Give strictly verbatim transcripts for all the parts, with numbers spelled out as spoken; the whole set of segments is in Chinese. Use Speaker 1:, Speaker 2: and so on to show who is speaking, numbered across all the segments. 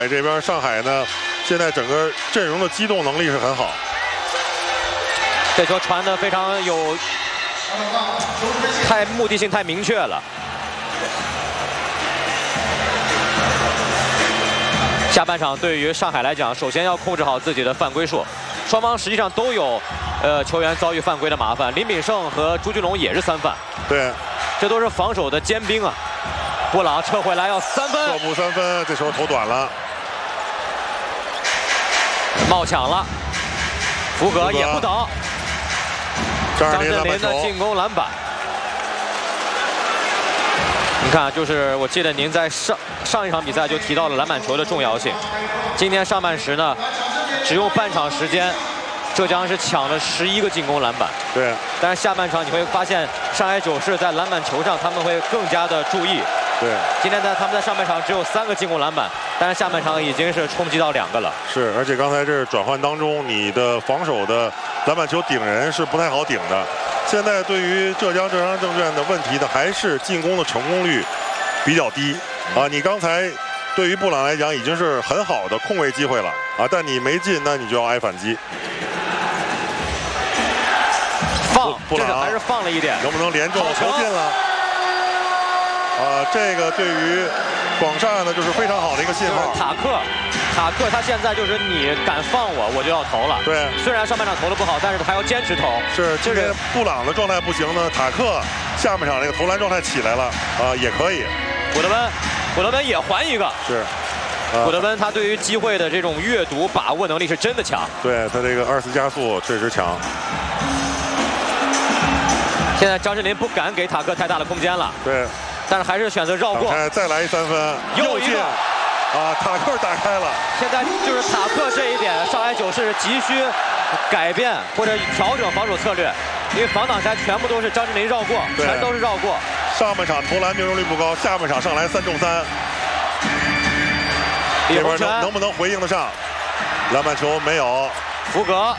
Speaker 1: 这边上海呢，现在整个阵容的机动能力是很好。
Speaker 2: 这球传的非常有，太目的性太明确了。下半场对于上海来讲，首先要控制好自己的犯规数。双方实际上都有，呃，球员遭遇犯规的麻烦。林炳胜和朱俊龙也是三犯。
Speaker 1: 对，
Speaker 2: 这都是防守的尖兵啊。布朗撤回来要三分，
Speaker 1: 撤步三分，这球投短了。
Speaker 2: 冒抢了，福格也不等。
Speaker 1: 张
Speaker 2: 张镇麟的进攻篮板。你看，就是我记得您在上上一场比赛就提到了篮板球的重要性。今天上半时呢，只用半场时间，浙江是抢了十一个进攻篮板。
Speaker 1: 对。
Speaker 2: 但是下半场你会发现，上海九市在篮板球上他们会更加的注意。
Speaker 1: 对，
Speaker 2: 今天在他们在上半场只有三个进攻篮板，但是下半场已经是冲击到两个了。
Speaker 1: 是，而且刚才这转换当中，你的防守的篮板球顶人是不太好顶的。现在对于浙江浙商证券的问题呢，还是进攻的成功率比较低啊。你刚才对于布朗来讲已经是很好的空位机会了啊，但你没进，那你就要挨反击。
Speaker 2: 放，
Speaker 1: 布朗
Speaker 2: 这个还是放了一点，
Speaker 1: 能不能连中投进了？ 啊，这个对于广厦呢，就是非常好的一个信号。
Speaker 2: 塔克，塔克他现在就是你敢放我，我就要投了。
Speaker 1: 对，
Speaker 2: 虽然上半场投的不好，但是他要坚持投。
Speaker 1: 是，今天布朗的状态不行呢，塔克下半场这个投篮状态起来了，啊，也可以。
Speaker 2: 古德温，古德温也还一个。
Speaker 1: 是，
Speaker 2: 啊、古德温他对于机会的这种阅读把握能力是真的强。
Speaker 1: 对他这个二次加速确实强。
Speaker 2: 现在张镇麟不敢给塔克太大的空间了。
Speaker 1: 对。
Speaker 2: 但是还是选择绕过，
Speaker 1: 再来一三分，
Speaker 2: 又一个
Speaker 1: 啊，塔克打开了。
Speaker 2: 现在就是塔克这一点，上海九市急需改变或者调整防守策略，因为防挡拆全部都是张镇麟绕过，全都是绕过。
Speaker 1: 上半场投篮命中率不高，下半场上来三中三。这边能能不能回应得上？篮板球没有，
Speaker 2: 福格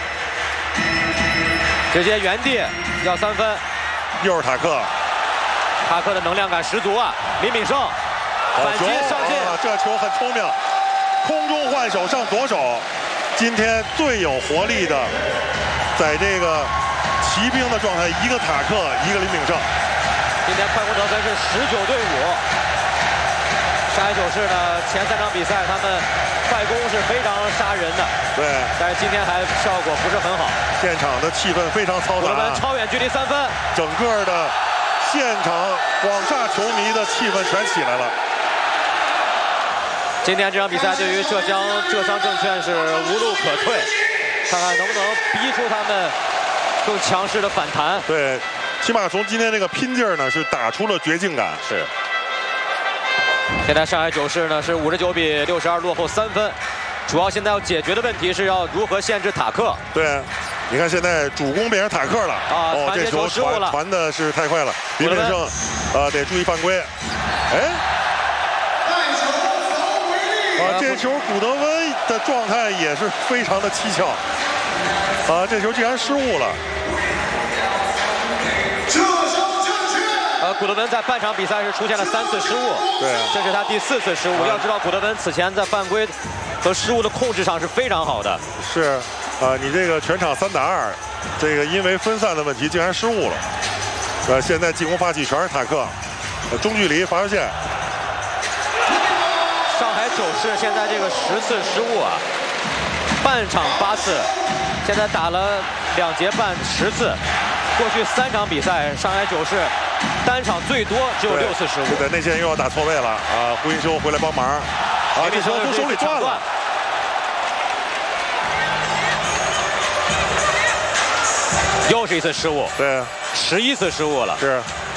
Speaker 2: 直接原地要三分，
Speaker 1: 又是塔克。
Speaker 2: 塔克的能量感十足啊！林炳胜反击上进、
Speaker 1: 啊，这球很聪明，空中换手上左手。今天最有活力的，在这个骑兵的状态，一个塔克，一个林炳胜。
Speaker 2: 今天快攻得分是十九对五。上海九市呢，前三场比赛他们快攻是非常杀人的，
Speaker 1: 对，
Speaker 2: 但是今天还效果不是很好。
Speaker 1: 现场的气氛非常嘈杂，
Speaker 2: 我们超远距离三分，
Speaker 1: 整个的。 现场广厦球迷的气氛全起来了。
Speaker 2: 今天这场比赛对于浙江浙商证券是无路可退，看看能不能逼出他们更强势的反弹。
Speaker 1: 对，起码从今天这个拼劲儿呢，是打出了绝境感。
Speaker 2: 是。现在上海九市呢是五十九比六十二落后三分，主要现在要解决的问题是要如何限制塔克。
Speaker 1: 对。 你看，现在主攻变成塔克了
Speaker 2: 啊！
Speaker 1: 哦，这球传传的是太快了，林炳胜，呃，得注意犯规。哎，啊，这球古德温的状态也是非常的蹊跷。啊，这球竟然失误了。
Speaker 2: 呃，古德温在半场比赛是出现了三次失误，
Speaker 1: 对，
Speaker 2: 这是他第四次失误。要知道，古德温此前在犯规和失误的控制上是非常好的。
Speaker 1: 是。 啊，你这个全场三打二，这个因为分散的问题竟然失误了。呃，现在进攻发起全是塔克，呃、中距离罚球线。
Speaker 2: 上海九市现在这个十次失误啊，半场八次，现在打了两节半十次。过去三场比赛，上海九市单场最多只有六次失误。
Speaker 1: 对，内线又要打错位了啊！胡云修回来帮忙。啊，这球从手里断了。
Speaker 2: 又是一次失误，
Speaker 1: 对，
Speaker 2: 十一次失误了。
Speaker 1: 是。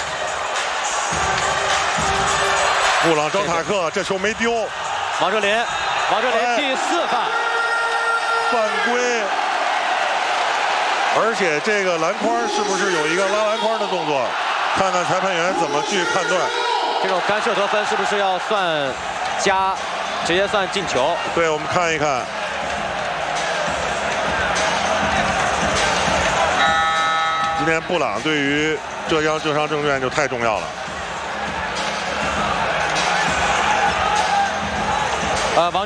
Speaker 1: 布朗招塔克，这球没丢。
Speaker 2: 王哲林，王哲林第四犯，
Speaker 1: 犯规。而且这个篮筐是不是有一个拉篮筐的动作？看看裁判员怎么去判断。
Speaker 2: 这种干涉得分是不是要算加，直接算进球？
Speaker 1: 对，我们看一看。 今天布朗对于浙江浙商证券就太重要了。
Speaker 2: 呃，王。